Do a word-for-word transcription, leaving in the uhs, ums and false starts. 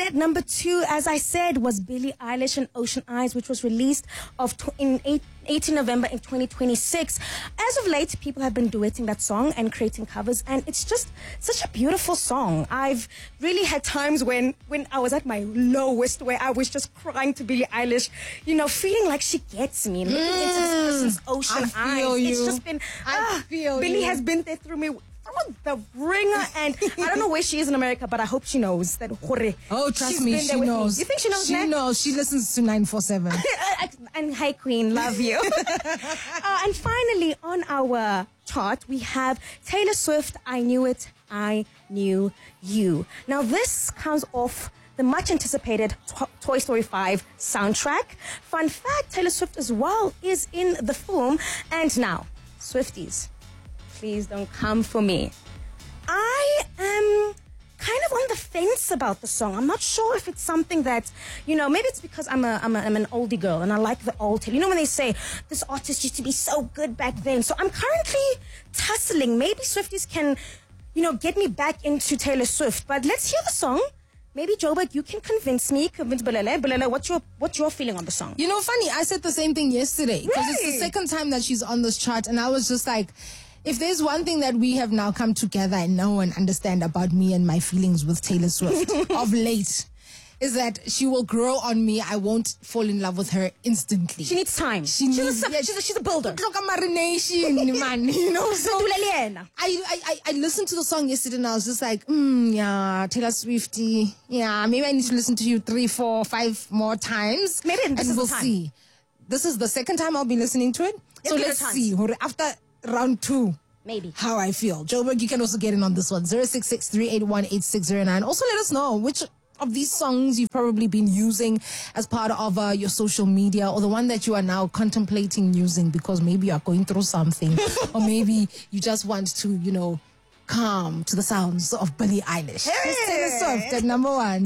at number two, as I said, was Billie Eilish and Ocean Eyes, which was released of tw- in eight, eighteenth of November in twenty twenty-six. As of late, people have been duetting that song and creating covers, and it's just such a beautiful song. I've really had times when, when I was at my lowest, where I was just crying to Billie Eilish, you know, feeling like she gets me, looking Mm, into this person's ocean I eyes. feel you. It's just been, I ah, feel Billie you. has been there through me. Through the ringer, and I don't know where she is in America, but I hope she knows that. Oh, trust she's me, been she there with knows. Me. You think she knows? She Nat? knows. She listens to nine four seven. And hi, Queen, love you. uh, and finally, on our chart, we have Taylor Swift. I Knew It, I Knew You. Now, this comes off the much anticipated to- Toy Story five soundtrack. Fun fact: Taylor Swift as well is in the film. And now, Swifties, please don't come for me. I am kind of on the fence about the song. I'm not sure if it's something that, you know, maybe it's because I'm a I'm, a, I'm an oldie girl and I like the old. You know when they say this artist used to be so good back then. So I'm currently tussling. Maybe Swifties can, you know, get me back into Taylor Swift. But let's hear the song. Maybe Joburg, you can convince me, convince Bulele. Bulele, what's your what's your feeling on the song? You know, funny, I said the same thing yesterday because it's Really? the second time that she's on this chart, and I was just like, if there's one thing that we have now come together and know and understand about me and my feelings with Taylor Swift of late, is that she will grow on me. I won't fall in love with her instantly. She needs time. She she's, needs- a, yeah, she's, a, she's a builder. Look at marination, man. You know, so I, I, I, I- I listened to the song yesterday and I was just like, mm, yeah, Taylor Swiftie. Yeah, maybe I need to listen to you three, four, five more times. Maybe this and is the we'll time. see. This is the second time I'll be listening to it. Yeah, so give it let's a chance. see. Hore, after round two, Maybe. how I feel. Joburg, you can also get in on this one. zero six six, three eight one, eight six zero nine. Also let us know which of these songs you've probably been using as part of uh, your social media, or the one that you are now contemplating using because maybe you are going through something, or maybe you just want to, you know, calm to the sounds of Billie Eilish. Hey! Taylor Swift at number one.